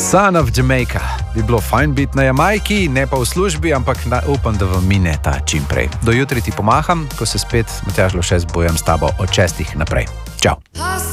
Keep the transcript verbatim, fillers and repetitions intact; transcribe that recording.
Son of Jamaica. Bi bilo fajn biti na Jamajki, ne pa v službi, ampak na, upam, da vam mine ta čim prej. Do jutri ti pomaham, ko se spet Matjaž Lovše zbujam s tabo od šestih naprej. Čau.